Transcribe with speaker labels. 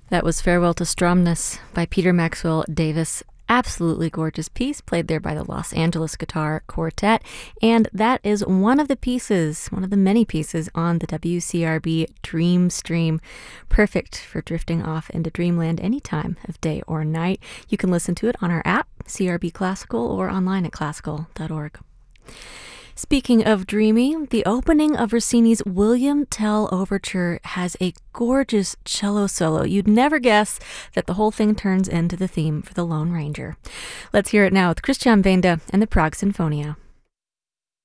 Speaker 1: That was Farewell to Stromness by Peter Maxwell Davis. Absolutely gorgeous piece played there by the Los Angeles Guitar Quartet. And that is one of the many pieces on the WCRB Dream Stream. Perfect for drifting off into dreamland any time of day or night. You can listen to it on our app, CRB Classical, or online at classical.org. Speaking of dreamy, the opening of Rossini's William Tell Overture has a gorgeous cello solo. You'd never guess that the whole thing turns into the theme for the Lone Ranger. Let's hear it now with Christian Wende and the Prague Sinfonia.